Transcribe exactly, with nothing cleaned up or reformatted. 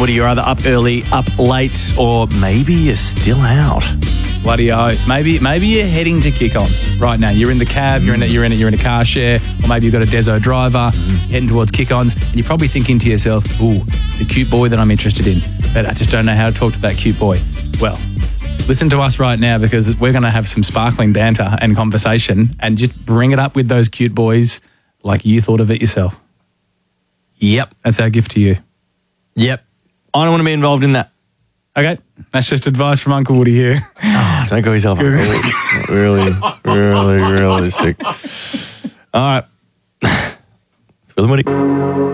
Woody, you're either up early, up late, or maybe you're still out. Bloody oath. Maybe maybe you're heading to kick-ons right now. You're in the cab, you're in a, you're in a, you're in a car share, or maybe you've got a Deso driver, you're heading towards kick-ons, and you're probably thinking to yourself, ooh, the cute boy that I'm interested in, but I just don't know how to talk to that cute boy. Well, listen to us right now, because we're going to have some sparkling banter and conversation, and just bring it up with those cute boys like you thought of it yourself. Yep. That's our gift to you. Yep. I don't want to be involved in that. Okay, that's just advice from Uncle Woody here. Oh, don't call yourself really, really, really, really sick. All right. It's Will and Woody.